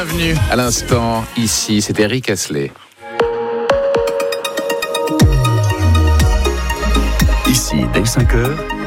Bienvenue à l'instant, ici, c'est Eric Asselet. Ici, dès 5h,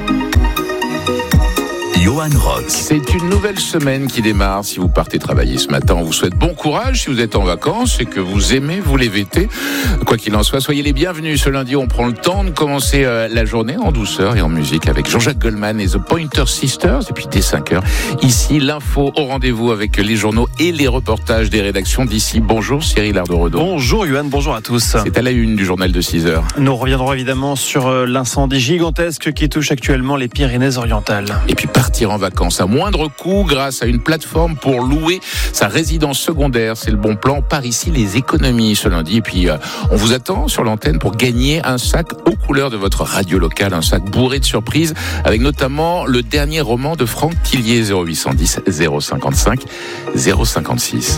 Johan Rock. C'est une nouvelle semaine qui démarre. Si vous partez travailler ce matin, on vous souhaite bon courage. Si vous êtes en vacances et que vous aimez vous les VT, quoi qu'il en soit, soyez les bienvenus. Ce lundi, on prend le temps de commencer la journée en douceur et en musique avec Jean-Jacques Goldman et The Pointer Sisters. Et puis dès 5h, ici, l'info au rendez-vous avec les journaux et les reportages des rédactions d'ici. Bonjour Cyril Ardorodo. Bonjour Johan, bonjour à tous. C'est à la une du journal de 6h. Nous reviendrons évidemment sur l'incendie gigantesque qui touche actuellement les Pyrénées-Orientales. Et puis partir en vacances à moindre coût grâce à une plateforme pour louer sa résidence secondaire. C'est le bon plan. Par ici, les économies ce lundi. Et puis, on vous attend sur l'antenne pour gagner un sac aux couleurs de votre radio locale. Un sac bourré de surprises avec notamment le dernier roman de Franck Tillier, 0810 055 056.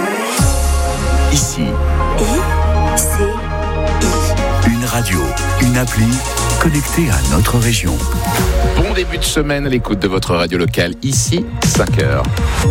Ici, une radio, une appli connectée à notre région. Bon début de semaine à l'écoute de votre radio locale. Ici, 5h.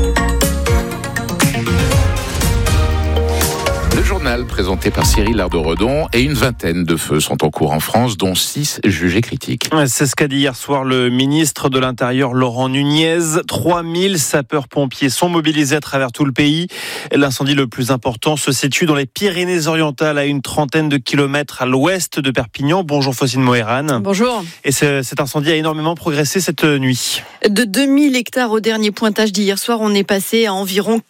Le journal présenté par Cyril Ardorodo et une vingtaine de feux sont en cours en France, dont 6 jugés critiques. C'est ce qu'a dit hier soir le ministre de l'Intérieur Laurent Nunez. 3000 sapeurs-pompiers sont mobilisés à travers tout le pays. L'incendie le plus important se situe dans les Pyrénées-Orientales, à une trentaine de kilomètres à l'ouest de Perpignan. Bonjour Faustine Mohéran. Bonjour. Et cet incendie a énormément progressé cette nuit. De 2000 hectares au dernier pointage d'hier soir, on est passé à environ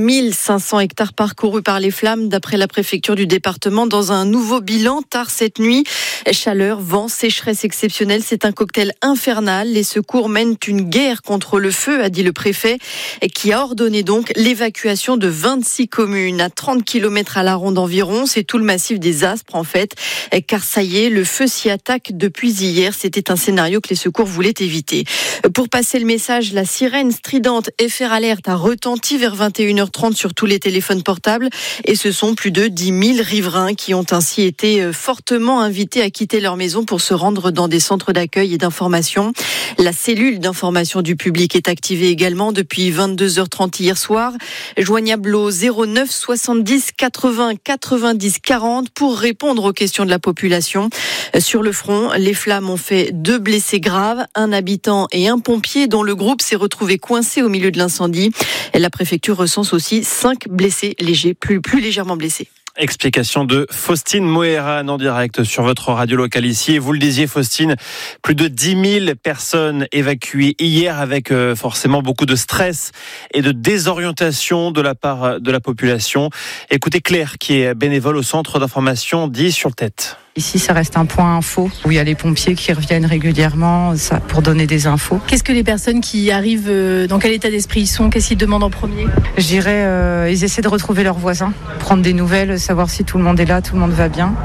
4500 hectares parcourus par les flammes, d'après la préfecture du département, dans un nouveau bilan tard cette nuit. Chaleur, vent, sécheresse exceptionnelle, c'est un cocktail infernal. Les secours mènent une guerre contre le feu, a dit le préfet, qui a ordonné donc l'évacuation de 26 communes à 30 km à la ronde environ. C'est tout le massif des Aspres en fait, car ça y est, le feu s'y attaque depuis hier. C'était un scénario que les secours voulaient éviter. Pour passer le message, la sirène stridente FR Alert a retenti vers 21h30 sur tous les téléphones portables, et ce sont plus de 10 000 riverains qui ont ainsi été fortement invités à quitter leur maison pour se rendre dans des centres d'accueil et d'information. La cellule d'information du public est activée également depuis 22h30 hier soir, joignable au 09 70 80 90 40 pour répondre aux questions de la population. Sur le front, les flammes ont fait 2 blessés graves, un habitant et un pompier dont le groupe s'est retrouvé coincé au milieu de l'incendie. Et la préfecture recense aussi 5 blessés légers, plus légèrement blessés. Explication de Faustine Mohéran en direct sur votre radio locale ici. Et vous le disiez Faustine, plus de 10 000 personnes évacuées hier avec forcément beaucoup de stress et de désorientation de la part de la population. Écoutez Claire qui est bénévole au centre d'information d'Is sur le Tête. Ici, ça reste un point info où il y a les pompiers qui reviennent régulièrement pour donner des infos. Qu'est-ce que les personnes qui arrivent, dans quel état d'esprit ils sont? Qu'est-ce qu'ils demandent en premier? Je dirais, ils essaient de retrouver leurs voisins, prendre des nouvelles, savoir si tout le monde est là, tout le monde va bien.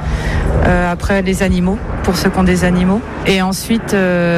Après, les animaux, pour ceux qui ont des animaux. Et ensuite,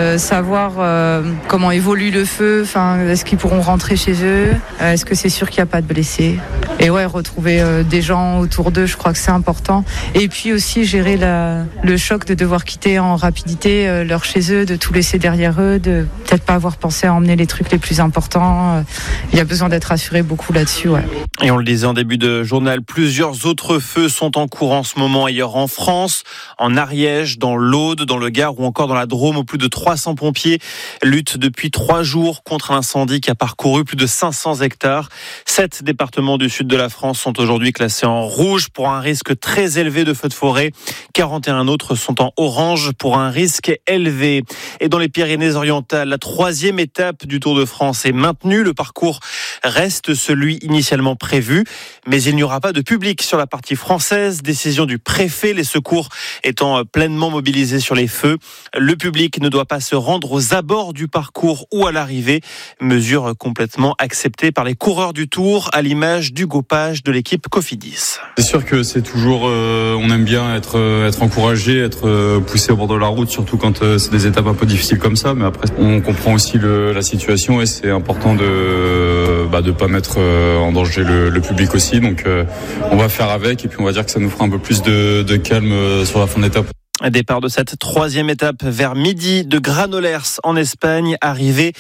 savoir comment évolue le feu, est-ce qu'ils pourront rentrer chez eux, est-ce que c'est sûr qu'il n'y a pas de blessés. Et ouais, retrouver des gens autour d'eux, je crois que c'est important. Et puis aussi gérer le choc de devoir quitter en rapidité leur chez eux, de tout laisser derrière eux, de peut-être pas avoir pensé à emmener les trucs les plus importants. Il y a besoin d'être rassuré beaucoup là-dessus. Ouais. Et on le disait en début de journal, plusieurs autres feux sont en cours en ce moment ailleurs en France, en Ariège, dans l'Aude, dans le Gard ou encore dans la Drôme, où plus de 300 pompiers luttent depuis 3 jours contre l'incendie qui a parcouru plus de 500 hectares. 7 départements du sud de la France sont aujourd'hui classés en rouge pour un risque très élevé de feux de forêt. 41 autres sont en orange pour un risque élevé. Et dans les Pyrénées-Orientales, la 3e étape du Tour de France est maintenue. Le parcours reste celui initialement prévu, mais il n'y aura pas de public sur la partie française. Décision du préfet, les secours étant pleinement mobilisés sur les feux. Le public ne doit pas se rendre aux abords du parcours ou à l'arrivée. Mesure complètement acceptée par les coureurs du Tour, à l'image d'Hugo Page de l'équipe Cofidis. C'est sûr que c'est toujours, on aime bien être encouragé, être poussé au bord de la route, surtout quand c'est des étapes un peu difficiles comme ça. Mais après, on comprend aussi la situation et c'est important de pas mettre en danger le public aussi. Donc, on va faire avec et puis on va dire que ça nous fera un peu plus de calme sur la fin d'étape. Départ de cette 3e étape vers midi de Granollers en Espagne, arrivée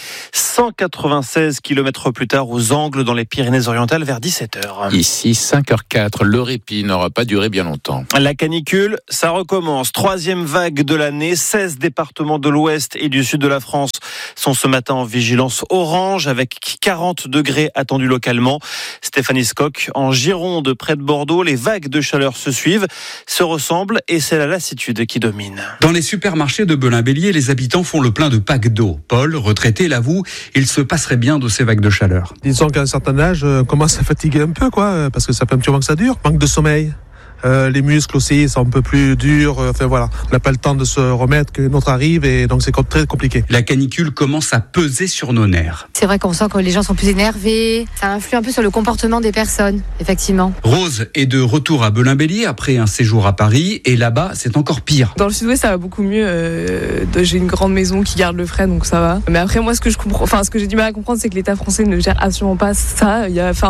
196 km plus tard aux Angles dans les Pyrénées-Orientales vers 17h. Ici 5h04, le répit n'aura pas duré bien longtemps. La canicule, ça recommence. 3e vague de l'année. 16 départements de l'ouest et du sud de la France sont ce matin en vigilance orange avec 40 degrés attendus localement. Stéphanie Skock, en Gironde, près de Bordeaux, les vagues de chaleur se suivent, se ressemblent et c'est la lassitude qui domine. Dans les supermarchés de Belin-Bélier, les habitants font le plein de packs d'eau. Paul, retraité, l'avoue, il se passerait bien de ces vagues de chaleur. Disons qu'à un certain âge, on commence à fatiguer un peu, parce que ça fait un petit moment que ça dure. Manque de sommeil. Les muscles aussi sont un peu plus durs. Enfin voilà, on n'a pas le temps de se remettre, que notre arrive et donc c'est très compliqué. La canicule commence à peser sur nos nerfs. C'est vrai qu'on sent que les gens sont plus énervés. Ça influe un peu sur le comportement des personnes, effectivement. Rose est de retour à Belin-Bélier après un séjour à Paris et là-bas c'est encore pire. Dans le sud-ouest ça va beaucoup mieux. J'ai une grande maison qui garde le frais donc ça va. Mais après moi ce que j'ai du mal à comprendre c'est que l'État français ne gère absolument pas ça.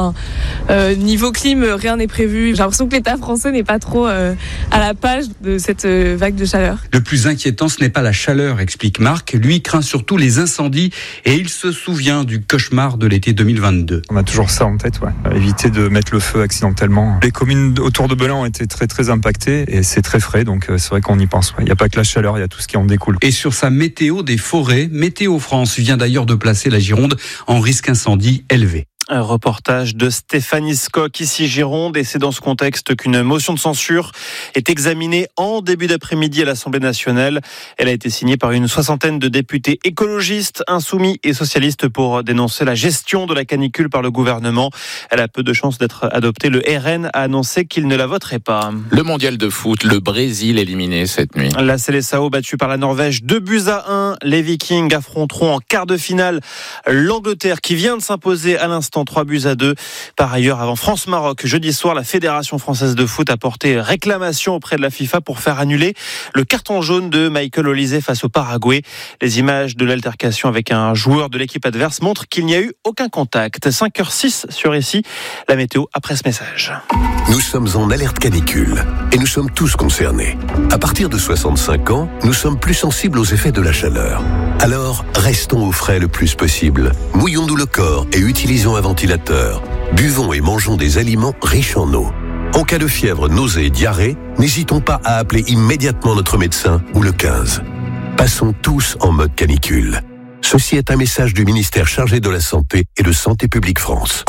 Niveau clim rien n'est prévu. J'ai l'impression que l'État français n'est pas trop à la page de cette vague de chaleur. Le plus inquiétant, ce n'est pas la chaleur, explique Marc. Lui craint surtout les incendies et il se souvient du cauchemar de l'été 2022. On a toujours ça en tête, éviter de mettre le feu accidentellement. Les communes autour de Belin ont été très très impactées et c'est très frais, donc c'est vrai qu'on y pense. Il n'y a pas que la chaleur, il y a tout ce qui en découle. Et sur sa météo des forêts, Météo France vient d'ailleurs de placer la Gironde en risque incendie élevé. Un reportage de Stéphanie Skock, ici Gironde, et c'est dans ce contexte qu'une motion de censure est examinée en début d'après-midi à l'Assemblée nationale. Elle a été signée par une 60aine de députés écologistes, insoumis et socialistes pour dénoncer la gestion de la canicule par le gouvernement. Elle a peu de chances d'être adoptée. Le RN a annoncé qu'il ne la voterait pas. Le mondial de foot, le Brésil éliminé cette nuit. La Seleção battue par la Norvège 2-1. Les Vikings affronteront en quart de finale l'Angleterre qui vient de s'imposer à l'instant 3-2. Par ailleurs, avant France-Maroc, jeudi soir, la Fédération française de foot a porté réclamation auprès de la FIFA pour faire annuler le carton jaune de Michael Olise face au Paraguay. Les images de l'altercation avec un joueur de l'équipe adverse montrent qu'il n'y a eu aucun contact. 5h06 sur ici, la météo après ce message. Nous sommes en alerte canicule et nous sommes tous concernés. À partir de 65 ans, nous sommes plus sensibles aux effets de la chaleur. Alors, restons au frais le plus possible. Mouillons-nous le corps et utilisons un ventilateur. Buvons et mangeons des aliments riches en eau. En cas de fièvre, nausée et diarrhée, n'hésitons pas à appeler immédiatement notre médecin ou le 15. Passons tous en mode canicule. Ceci est un message du ministère chargé de la Santé et de Santé publique France.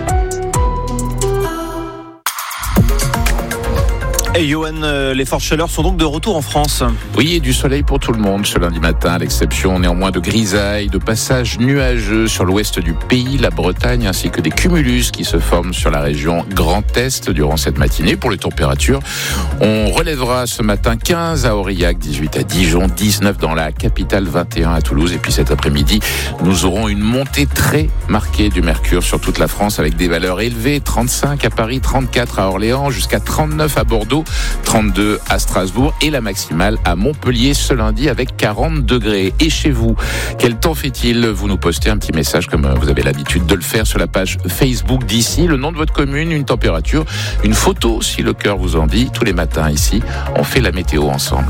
Et Johan, les fortes chaleurs sont donc de retour en France. Oui, et du soleil pour tout le monde ce lundi matin, à l'exception néanmoins de grisailles, de passages nuageux sur l'ouest du pays, la Bretagne, ainsi que des cumulus qui se forment sur la région Grand Est durant cette matinée. Pour les températures, on relèvera ce matin 15 à Aurillac, 18 à Dijon, 19 dans la capitale, 21 à Toulouse. Et puis cet après-midi, nous aurons une montée très marquée du mercure sur toute la France avec des valeurs élevées, 35 à Paris, 34 à Orléans, jusqu'à 39 à Bordeaux, 32 à Strasbourg et la maximale à Montpellier ce lundi avec 40 degrés. Et chez vous, quel temps fait-il ? Vous nous postez un petit message comme vous avez l'habitude de le faire sur la page Facebook d'ici, le nom de votre commune, une température, une photo si le cœur vous en dit. Tous les matins ici, on fait la météo ensemble.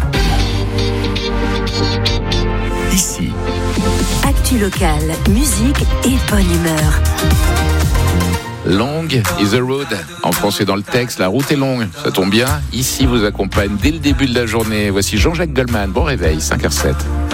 Ici. Actu locale, musique et bonne humeur. Long is the road. En français dans le texte, la route est longue. Ça tombe bien. Ici vous accompagne dès le début de la journée. Voici Jean-Jacques Goldman. Bon réveil, 5h07.